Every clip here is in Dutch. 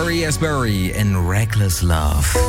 Barry Asbury en Reckless Love.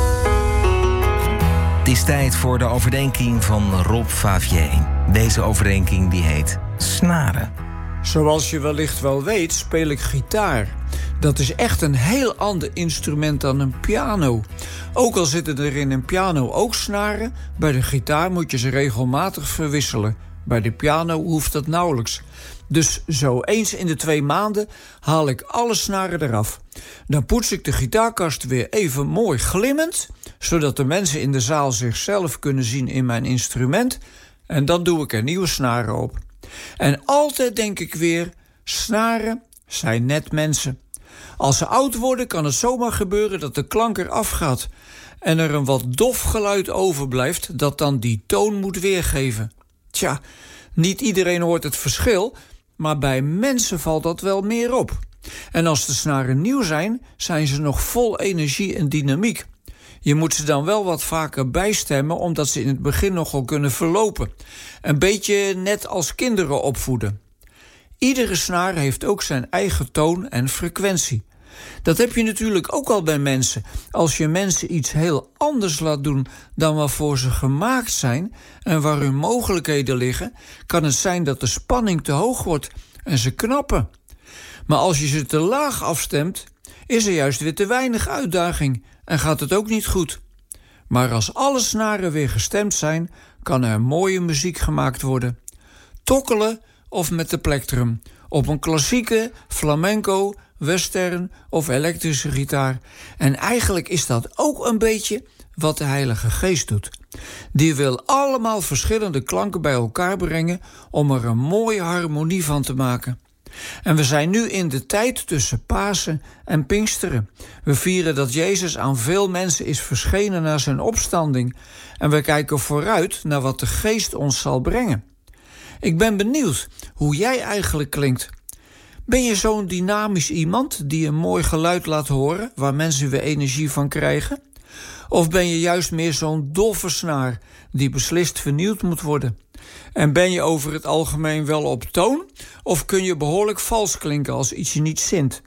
Het is tijd voor de overdenking van Rob Favier. Deze overdenking die heet Snaren. Zoals je wellicht wel weet, speel ik gitaar. Dat is echt een heel ander instrument dan een piano. Ook al zitten er in een piano ook snaren, bij de gitaar moet je ze regelmatig verwisselen. Bij de piano hoeft dat nauwelijks. Dus zo eens in de 2 maanden haal ik alle snaren eraf. Dan poets ik de gitaarkast weer even mooi glimmend, zodat de mensen in de zaal zichzelf kunnen zien in mijn instrument. En dan doe ik er nieuwe snaren op. En altijd denk ik weer, snaren zijn net mensen. Als ze oud worden kan het zomaar gebeuren dat de klank eraf gaat en er een wat dof geluid overblijft dat dan die toon moet weergeven. Tja, niet iedereen hoort het verschil, maar bij mensen valt dat wel meer op. En als de snaren nieuw zijn, zijn ze nog vol energie en dynamiek. Je moet ze dan wel wat vaker bijstemmen, omdat ze in het begin nogal kunnen verlopen. Een beetje net als kinderen opvoeden. Iedere snaar heeft ook zijn eigen toon en frequentie. Dat heb je natuurlijk ook al bij mensen. Als je mensen iets heel anders laat doen dan waarvoor ze gemaakt zijn en waar hun mogelijkheden liggen, kan het zijn dat de spanning te hoog wordt en ze knappen. Maar als je ze te laag afstemt, is er juist weer te weinig uitdaging en gaat het ook niet goed. Maar als alle snaren weer gestemd zijn, kan er mooie muziek gemaakt worden. Tokkelen of met de plektrum, op een klassieke, flamenco, western of elektrische gitaar. En eigenlijk is dat ook een beetje wat de Heilige Geest doet. Die wil allemaal verschillende klanken bij elkaar brengen om er een mooie harmonie van te maken. En we zijn nu in de tijd tussen Pasen en Pinksteren. We vieren dat Jezus aan veel mensen is verschenen na zijn opstanding. En we kijken vooruit naar wat de Geest ons zal brengen. Ik ben benieuwd hoe jij eigenlijk klinkt. Ben je zo'n dynamisch iemand die een mooi geluid laat horen, waar mensen weer energie van krijgen? Of ben je juist meer zo'n doffe snaar die beslist vernieuwd moet worden? En ben je over het algemeen wel op toon, of kun je behoorlijk vals klinken als iets je niet zint?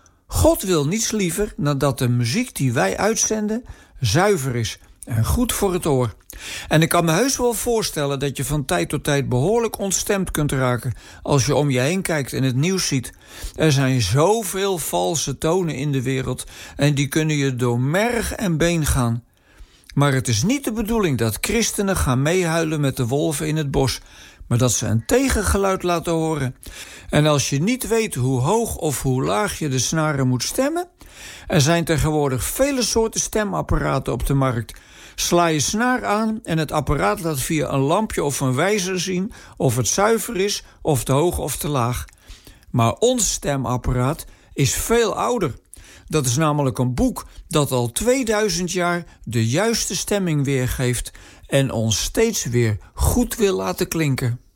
God wil niets liever dan dat de muziek die wij uitzenden zuiver is en goed voor het oor. En ik kan me heus wel voorstellen dat je van tijd tot tijd behoorlijk ontstemd kunt raken als je om je heen kijkt en het nieuws ziet. Er zijn zoveel valse tonen in de wereld en die kunnen je door merg en been gaan. Maar het is niet de bedoeling dat christenen gaan meehuilen met de wolven in het bos, maar dat ze een tegengeluid laten horen. En als je niet weet hoe hoog of hoe laag je de snaren moet stemmen, er zijn tegenwoordig vele soorten stemapparaten op de markt. Sla je snaar aan en het apparaat laat via een lampje of een wijzer zien of het zuiver is of te hoog of te laag. Maar ons stemapparaat is veel ouder. Dat is namelijk een boek dat al 2000 jaar de juiste stemming weergeeft en ons steeds weer goed wil laten klinken.